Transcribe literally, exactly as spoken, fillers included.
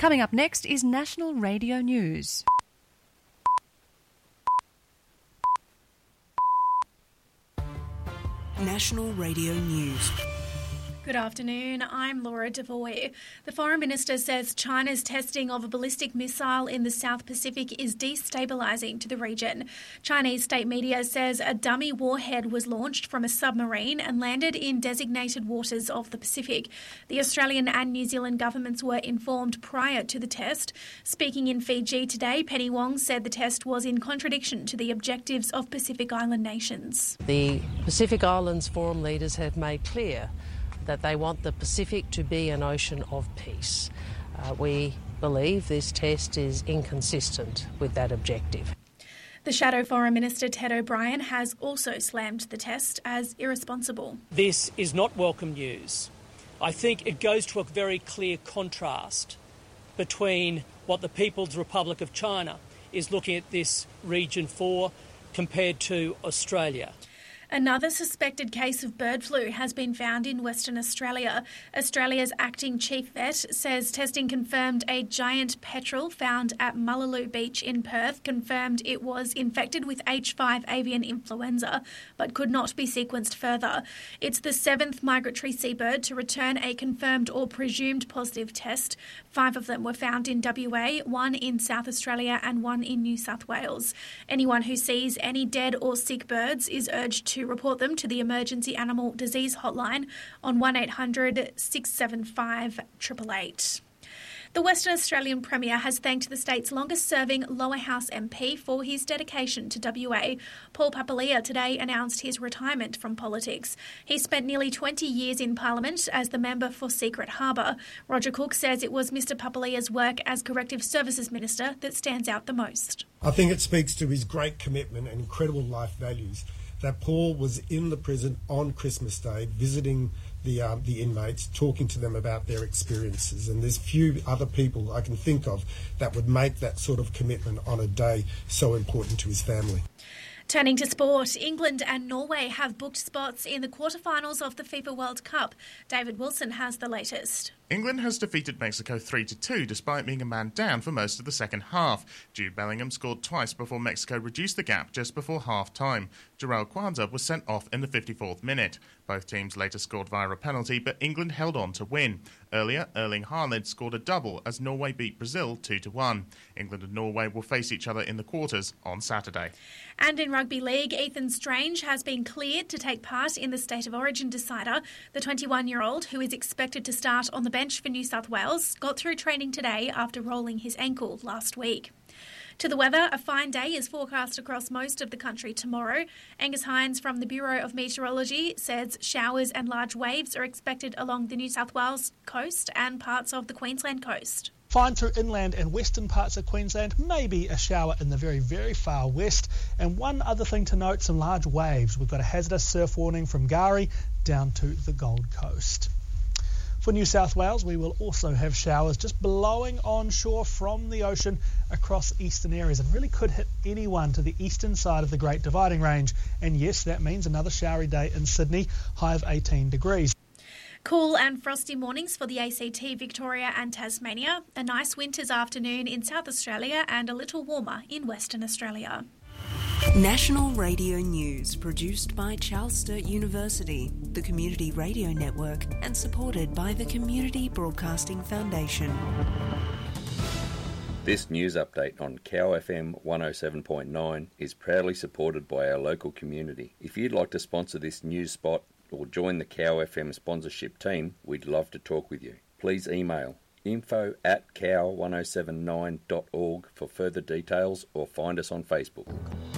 Coming up next is National Radio News. National Radio News. Good afternoon, I'm Laura Devoy. The Foreign Minister says China's testing of a ballistic missile in the South Pacific is destabilising to the region. Chinese state media says a dummy warhead was launched from a submarine and landed in designated waters of the Pacific. The Australian and New Zealand governments were informed prior to the test. Speaking in Fiji today, Penny Wong said the test was in contradiction to the objectives of Pacific Island nations. The Pacific Islands Forum leaders have made clear that they want the Pacific to be an ocean of peace. Uh, we believe this test is inconsistent with that objective. The Shadow Foreign Minister Ted O'Brien has also slammed the test as irresponsible. This is not welcome news. I think it goes to a very clear contrast between what the People's Republic of China is looking at this region for compared to Australia. Another suspected case of bird flu has been found in Western Australia. Australia's acting chief vet says testing confirmed a giant petrel found at Mullaloo Beach in Perth confirmed it was infected with H five avian influenza, but could not be sequenced further. It's the seventh migratory seabird to return a confirmed or presumed positive test. Five of them were found in W A, one in South Australia and one in New South Wales. Anyone who sees any dead or sick birds is urged to to report them to the Emergency Animal Disease Hotline on one eight hundred six seven five eight eight eight. The Western Australian Premier has thanked the state's longest-serving Lower House M P for his dedication to W A. Paul Papalia today announced his retirement from politics. He spent nearly twenty years in Parliament as the member for Secret Harbour. Roger Cook says it was Mr Papalia's work as Corrective Services Minister that stands out the most. I think it speaks to his great commitment and incredible life values that Paul was in the prison on Christmas Day visiting the um, the inmates, talking to them about their experiences. And there's few other people I can think of that would make that sort of commitment on a day so important to his family. Turning to sport, England and Norway have booked spots in the quarterfinals of the FIFA World Cup. David Wilson has the latest. England has defeated Mexico three to two despite being a man down for most of the second half. Jude Bellingham scored twice before Mexico reduced the gap just before half-time. Jarrell Kwanzaa was sent off in the fifty-fourth minute. Both teams later scored via a penalty, but England held on to win. Earlier, Erling Haaland scored a double as Norway beat Brazil two to one. England and Norway will face each other in the quarters on Saturday. And in rugby league, Ethan Strange has been cleared to take part in the State of Origin decider. The twenty-one-year-old, who is expected to start on the bench for New South Wales, got through training today after rolling his ankle last week. To the weather, a fine day is forecast across most of the country tomorrow. Angus Hines from the Bureau of Meteorology says showers and large waves are expected along the New South Wales coast and parts of the Queensland coast. Fine through inland and western parts of Queensland, maybe a shower in the very, very far west. And one other thing to note, some large waves. We've got a hazardous surf warning from Gari down to the Gold Coast. For New South Wales, we will also have showers just blowing onshore from the ocean across eastern areas. It really could hit anyone to the eastern side of the Great Dividing Range. And yes, that means another showery day in Sydney, high of eighteen degrees. Cool and frosty mornings for the A C T, Victoria and Tasmania. A nice winter's afternoon in South Australia and a little warmer in Western Australia. National Radio News, produced by Charles Sturt University, the Community Radio Network, and supported by the Community Broadcasting Foundation. This news update on Cow F M one oh seven point nine is proudly supported by our local community. If you'd like to sponsor this news spot or join the Cow F M sponsorship team, we'd love to talk with you. Please email info at cow one oh seven nine dot org for further details or find us on Facebook.